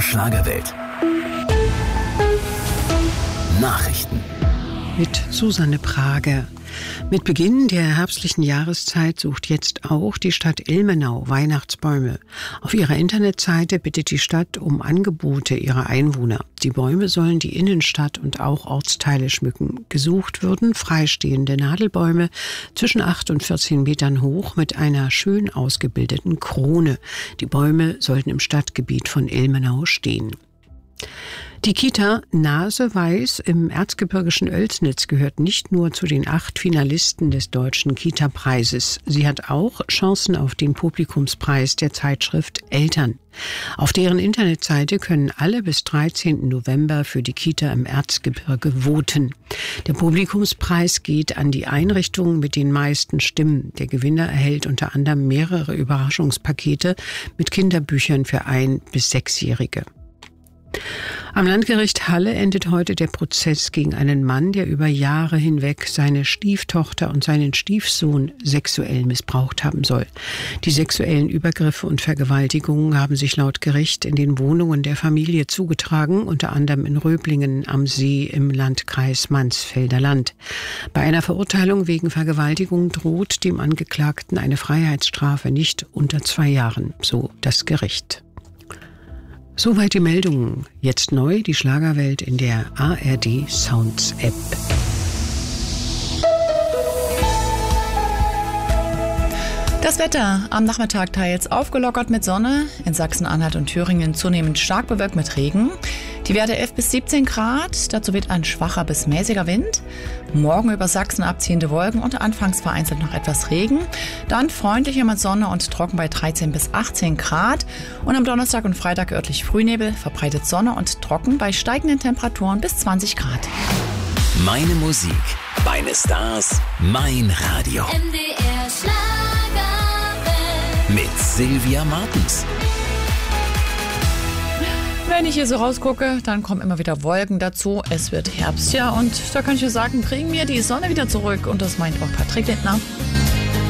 Schlagerwelt. Nachrichten. Mit Susanne Prager. Mit Beginn der herbstlichen Jahreszeit sucht jetzt auch die Stadt Ilmenau Weihnachtsbäume. Auf ihrer Internetseite bittet die Stadt um Angebote ihrer Einwohner. Die Bäume sollen die Innenstadt und auch Ortsteile schmücken. Gesucht würden freistehende Nadelbäume zwischen 8 und 14 Metern hoch mit einer schön ausgebildeten Krone. Die Bäume sollten im Stadtgebiet von Ilmenau stehen. Die Kita Naseweiß im erzgebirgischen Oelsnitz gehört nicht nur zu den 8 Finalisten des Deutschen Kita-Preises. Sie hat auch Chancen auf den Publikumspreis der Zeitschrift Eltern. Auf deren Internetseite können alle bis 13. November für die Kita im Erzgebirge voten. Der Publikumspreis geht an die Einrichtung mit den meisten Stimmen. Der Gewinner erhält unter anderem mehrere Überraschungspakete mit Kinderbüchern für 1- bis 6-Jährige. Am Landgericht Halle endet heute der Prozess gegen einen Mann, der über Jahre hinweg seine Stieftochter und seinen Stiefsohn sexuell missbraucht haben soll. Die sexuellen Übergriffe und Vergewaltigungen haben sich laut Gericht in den Wohnungen der Familie zugetragen, unter anderem in Röblingen am See im Landkreis Mansfelder Land. Bei einer Verurteilung wegen Vergewaltigung droht dem Angeklagten eine Freiheitsstrafe nicht unter 2 Jahren, so das Gericht. Soweit die Meldungen. Jetzt neu die Schlagerwelt in der ARD Sounds App. Das Wetter am Nachmittag teils aufgelockert mit Sonne, in Sachsen-Anhalt und Thüringen zunehmend stark bewölkt mit Regen. Die Werte 11 bis 17 Grad, dazu weht ein schwacher bis mäßiger Wind. Morgen über Sachsen abziehende Wolken und anfangs vereinzelt noch etwas Regen. Dann freundlicher mit Sonne und trocken bei 13 bis 18 Grad. Und am Donnerstag und Freitag örtlich Frühnebel, verbreitet Sonne und trocken bei steigenden Temperaturen bis 20 Grad. Meine Musik, meine Stars, mein Radio. MDR Schlagerwelt. Mit Sylvia Martens. Wenn ich hier so rausgucke, dann kommen immer wieder Wolken dazu. Es wird Herbst, ja, und da kann ich nur sagen, bring mir die Sonne wieder zurück. Und das meint auch Patrick Lindner.